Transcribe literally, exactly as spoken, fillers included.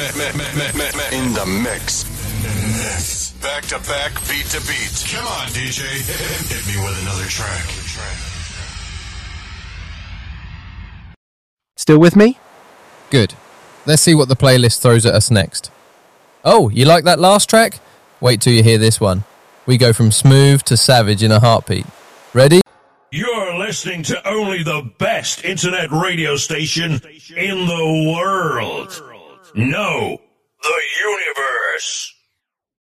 In the mix. Back to back, beat to beat. Come on, D J. Hit me with another track. Still with me? Good. Let's see what the playlist throws at us next. Oh, you like that last track? Wait till you hear this one. We go from smooth to savage in a heartbeat. Ready? You're listening to only the best internet radio station in the world. No, the universe.